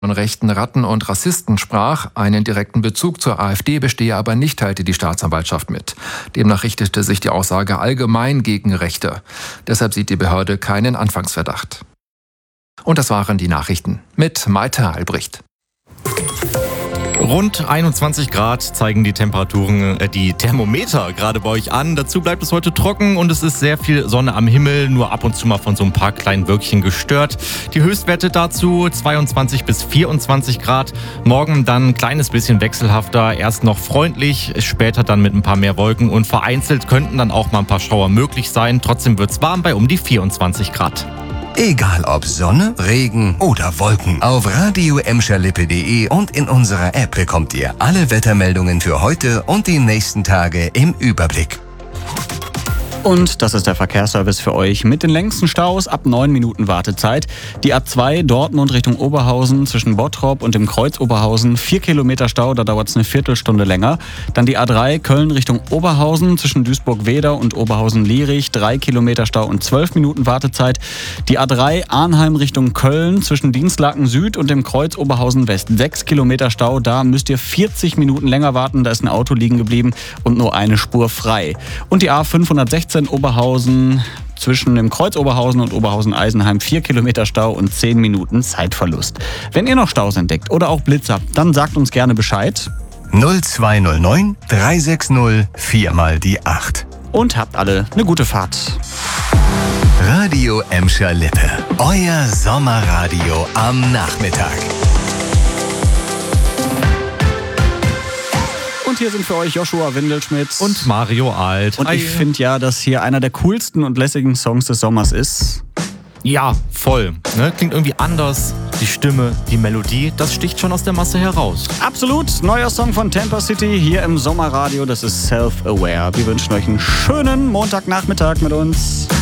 von rechten Ratten und Rassisten sprach. Einen direkten Bezug zur AfD bestehe aber nicht, teilte die Staatsanwaltschaft mit. Demnach richtete sich die Aussage allgemein gegen Rechte. Deshalb sieht die Behörde keinen Anfangsverdacht. Und das waren die Nachrichten mit Malte Albrecht. Rund 21 Grad zeigen die Temperaturen, die Thermometer gerade bei euch an. Dazu bleibt es heute trocken und es ist sehr viel Sonne am Himmel, nur ab und zu mal von so ein paar kleinen Wölkchen gestört. Die Höchstwerte dazu 22 bis 24 Grad. Morgen dann ein kleines bisschen wechselhafter, erst noch freundlich, später dann mit ein paar mehr Wolken und vereinzelt könnten dann auch mal ein paar Schauer möglich sein. Trotzdem wird es warm bei um die 24 Grad. Egal ob Sonne, Regen oder Wolken, auf radio-emscherlippe.de und in unserer App bekommt ihr alle Wettermeldungen für heute und die nächsten Tage im Überblick. Und das ist der Verkehrsservice für euch mit den längsten Staus ab 9 Minuten Wartezeit. Die A2 Dortmund Richtung Oberhausen zwischen Bottrop und dem Kreuz Oberhausen 4 Kilometer Stau, da dauert es eine Viertelstunde länger. Dann die A3 Köln Richtung Oberhausen zwischen Duisburg-Wedau und Oberhausen-Lierich 3 Kilometer Stau und 12 Minuten Wartezeit. Die A3 Arnheim Richtung Köln zwischen Dinslaken Süd und dem Kreuz Oberhausen West 6 Kilometer Stau, da müsst ihr 40 Minuten länger warten, da ist ein Auto liegen geblieben und nur eine Spur frei. Und die A516 Oberhausen zwischen dem Kreuz Oberhausen und Oberhausen-Eisenheim 4 Kilometer Stau und 10 Minuten Zeitverlust. Wenn ihr noch Staus entdeckt oder auch Blitz habt, dann sagt uns gerne Bescheid. 0209 360 4 mal die 8. Und habt alle eine gute Fahrt. Radio Emscher Lippe, euer Sommerradio am Nachmittag. Und hier sind für euch Joshua Windelschmidt Und Mario Alt. Und ich finde ja, dass hier einer der coolsten und lässigen Songs des Sommers ist. Ja, voll. Ne? Klingt irgendwie anders. Die Stimme, die Melodie, das sticht schon aus der Masse heraus. Absolut. Neuer Song von Tampa City hier im Sommerradio. Das ist Self-Aware. Wir wünschen euch einen schönen Montagnachmittag mit uns.